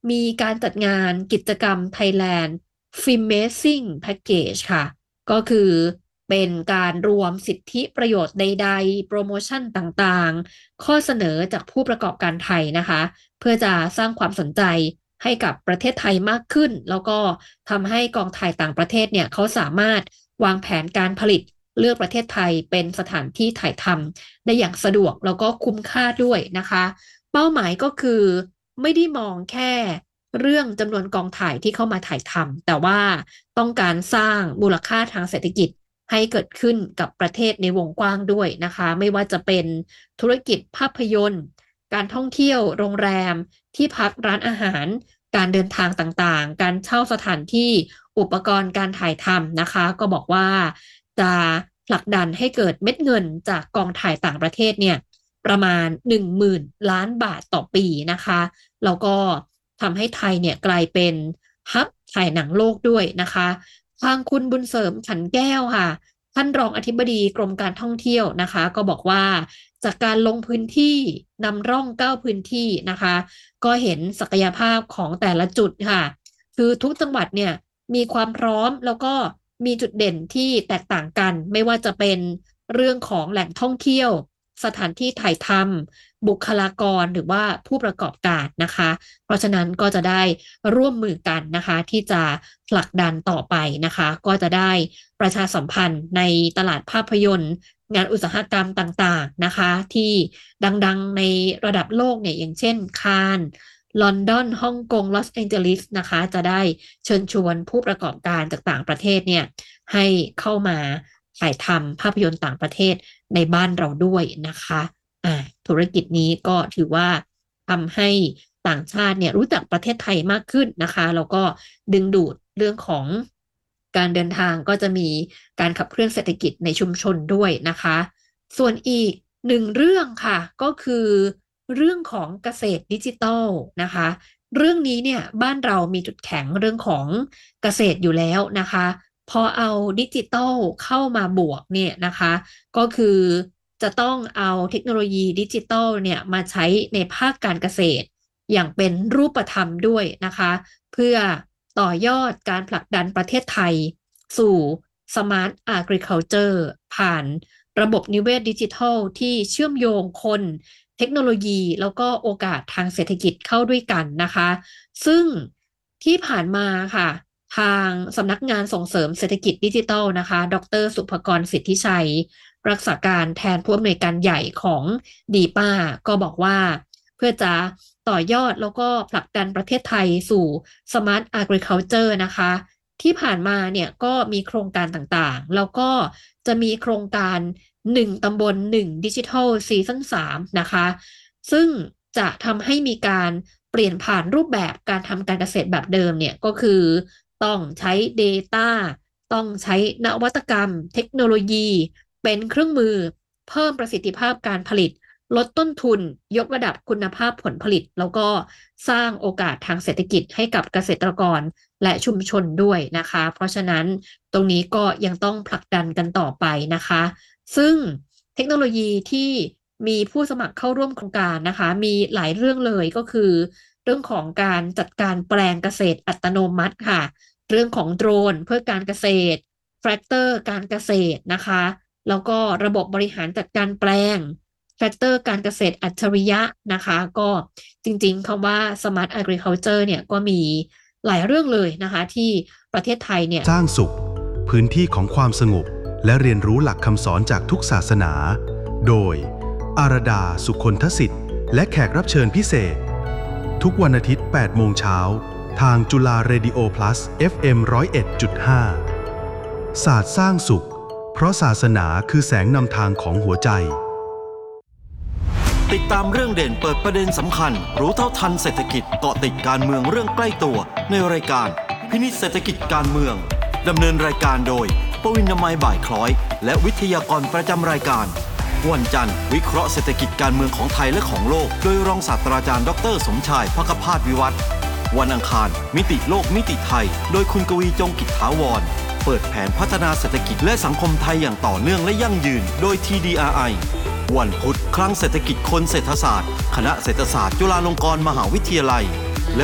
มีการจัดงานกิจกรรม Thailand Filmmaking Package ค่ะก็คือเป็นการรวมสิทธิประโยชน์ใดๆโปรโมชั่นต่างๆข้อเสนอจากผู้ประกอบการไทยนะคะเพื่อจะสร้างความสนใจให้กับประเทศไทยมากขึ้นแล้วก็ทำให้กองถ่ายต่างประเทศเนี่ยเขาสามารถวางแผนการผลิตเลือกประเทศไทยเป็นสถานที่ถ่ายทำได้อย่างสะดวกแล้วก็คุ้มค่าด้วยนะคะเป้าหมายก็คือไม่ได้มองแค่เรื่องจำนวนกองถ่ายที่เข้ามาถ่ายทำแต่ว่าต้องการสร้างมูลค่าทางเศรษฐกิจให้เกิดขึ้นกับประเทศในวงกว้างด้วยนะคะไม่ว่าจะเป็นธุรกิจภาพยนตร์การท่องเที่ยวโรงแรมที่พักร้านอาหารการเดินทางต่างๆการเช่าสถานที่อุปกรณ์การถ่ายทำนะคะก็บอกว่าจะผลักดันให้เกิดเม็ดเงินจากกองถ่ายต่างประเทศเนี่ยประมาณ10,000 ล้านบาทต่อปีนะคะแล้วก็ทำให้ไทยเนี่ยกลายเป็นฮับถ่ายหนังโลกด้วยนะคะทางคุณบุญเสริมฉันแก้วค่ะท่านรองอธิบดีกรมการท่องเที่ยวนะคะก็บอกว่าจากการลงพื้นที่นำร่อง9 พื้นที่นะคะก็เห็นศักยภาพของแต่ละจุดค่ะคือทุกจังหวัดเนี่ยมีความพร้อมแล้วก็มีจุดเด่นที่แตกต่างกันไม่ว่าจะเป็นเรื่องของแหล่งท่องเที่ยวสถานที่ถ่ายทำบุคลากรหรือว่าผู้ประกอบการนะคะเพราะฉะนั้นก็จะได้ร่วมมือกันนะคะที่จะผลักดันต่อไปนะคะก็จะได้ประชาสัมพันธ์ในตลาดภาพยนตร์งานอุตสาหกรรมต่างๆนะคะที่ดังๆในระดับโลกเนี่ยอย่างเช่นคานส์ลอนดอนฮ่องกงลอสแองเจลิสนะคะจะได้เชิญชวนผู้ประกอบการจากต่างประเทศเนี่ยให้เข้ามาถ่ายทำภาพยนตร์ต่างประเทศในบ้านเราด้วยนะคะธุรกิจนี้ก็ถือว่าทำให้ต่างชาติเนี่ยรู้จักประเทศไทยมากขึ้นนะคะแล้วก็ดึงดูดเรื่องของการเดินทางก็จะมีการขับเคลื่อนเศรษฐกิจในชุมชนด้วยนะคะส่วนอีกหนึ่งเรื่องค่ะก็คือเรื่องของเกษตรดิจิทัลนะคะเรื่องนี้เนี่ยบ้านเรามีจุดแข็งเรื่องของเกษตรอยู่แล้วนะคะพอเอาดิจิทัลเข้ามาบวกเนี่ยนะคะก็คือจะต้องเอาเทคโนโลยีดิจิทัลเนี่ยมาใช้ในภาคการเกษตรอย่างเป็นรูปธรรมด้วยนะคะเพื่อต่อยอดการผลักดันประเทศไทยสู่ Smart Agriculture ผ่านระบบนิเวศดิจิทัลที่เชื่อมโยงคนเทคโนโลยีแล้วก็โอกาสทางเศรษฐกิจเข้าด้วยกันนะคะซึ่งที่ผ่านมาค่ะทางสำนักงานส่งเสริมเศรษฐกิจดิจิทัลนะคะดรสุภกรสิทธิชัยรักษาการแทนผู้อำนวยการใหญ่ของดีป้าก็บอกว่าเพื่อจะต่อยอดแล้วก็ผลักดันประเทศไทยสู่ Smart Agriculture นะคะที่ผ่านมาเนี่ยก็มีโครงการต่างๆแล้วก็จะมีโครงการ1 ตำบล 1ดิจิทัลซีซั่น3นะคะซึ่งจะทำให้มีการเปลี่ยนผ่านรูปแบบการทำการเกษตรแบบเดิมเนี่ยก็คือต้องใช้ Data ต้องใช้นวัตกรรมเทคโนโลยีเป็นเครื่องมือเพิ่มประสิทธิภาพการผลิตลดต้นทุนยกระดับคุณภาพผลผลิตแล้วก็สร้างโอกาสทางเศรษฐกิจให้กับเกษตรกรและชุมชนด้วยนะคะเพราะฉะนั้นตรงนี้ก็ยังต้องผลักดันกันต่อไปนะคะซึ่งเทคโนโลยีที่มีผู้สมัครเข้าร่วมโครงการนะคะมีหลายเรื่องเลยก็คือเรื่องของการจัดการแปลงเกษตรอัตโนมัติค่ะเรื่องของโดรนเพื่อการเกษตรแทรกเตอร์การเกษตรนะคะแล้วก็ระบบบริหารจัดการแปลงแฟกเตอร์การเกษตรอัจฉริยะนะคะก็จริงๆคำว่า Smart Agriculture เนี่ยก็มีหลายเรื่องเลยนะคะที่ประเทศไทยเนี่ยสร้างสุขพื้นที่ของความสงบและเรียนรู้หลักคำสอนจากทุกศาสนาโดยอารดาสุคนทศิษย์และแขกรับเชิญพิเศษทุกวันอาทิตย์ 8 โมงเช้าทางจุฬาเรดิโอ plus FM 101.5 ศาสตร์สร้างสุขเพราะศาสนาคือแสงนำทางของหัวใจติดตามเรื่องเด่นเปิดประเด็นสำคัญรู้เท่าทันเศรษฐกิจเกาะติดการเมืองเรื่องใกล้ตัวในรายการพินิจเศรษฐกิจการเมืองดำเนินรายการโดยปวินามัยบ่ายคล้อยและวิทยากรประจำรายการวันจันทร์วิเคราะห์เศรษฐกิจการเมืองของไทยและของโลกโดยรองศาสตราจารย์ดรสมชายภคพาสวิวัฒน์วันอังคารมิติโลกมิติไทยโดยคุณกวีจงกิจถาวรเปิดแผนพัฒนาเศรษฐกิจและสังคมไทยอย่างต่อเนื่องและยั่งยืนโดย TDRI วันพุธคลังเศรษฐกิจคนเศรษฐศาสตร์คณะเศรษฐศาสตร์จุฬาลงกรณ์มหาวิทยาลัย